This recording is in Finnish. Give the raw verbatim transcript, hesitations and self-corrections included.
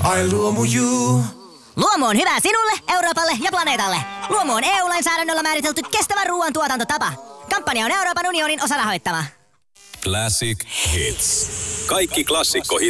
Ai Luomu Juu. Luomu on hyvä sinulle, Euroopalle ja planeetalle. Luomu on E U-lainsäädännöllä määritelty kestävä ruoantuotantotapa. Kampanja on Euroopan unionin osarahoittama. Classic Hits. Kaikki klassikkohit